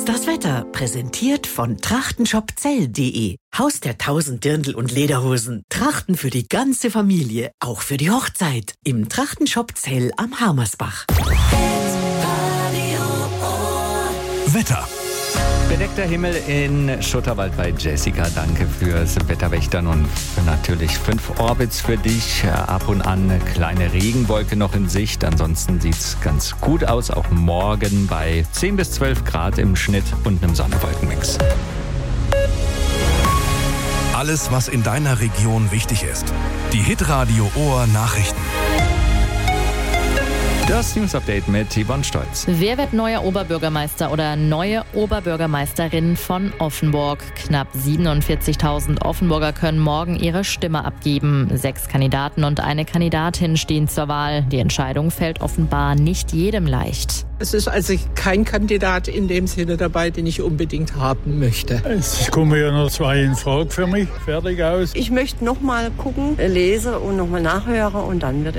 ist das Wetter, präsentiert von trachtenshopzell.de. Haus der 1000 Dirndl und Lederhosen. Trachten für die ganze Familie, auch für die Hochzeit. Im Trachtenshop Zell am Harmersbach. Wetter. Bedeckter Himmel in Schutterwald bei Jessica. Danke fürs Wetterwächtern und natürlich 5 Orbits für dich. Ab und an eine kleine Regenwolke noch in Sicht. Ansonsten sieht's ganz gut aus. Auch morgen bei 10 bis 12 Grad im Schnitt und einem Sonne-Wolken-Mix. Alles, was in deiner Region wichtig ist. Die Hitradio Ohr Nachrichten. Das News-Update mit Yvonne Stolz. Wer wird neuer Oberbürgermeister oder neue Oberbürgermeisterin von Offenburg? Knapp 47.000 Offenburger können morgen ihre Stimme abgeben. 6 Kandidaten und eine Kandidatin stehen zur Wahl. Die Entscheidung fällt offenbar nicht jedem leicht. Es ist also kein Kandidat in dem Sinne dabei, den ich unbedingt haben möchte. Es kommen ja noch 2 in Frage für mich. Fertig aus. Ich möchte noch mal gucken, lese und noch mal nachhören und dann wird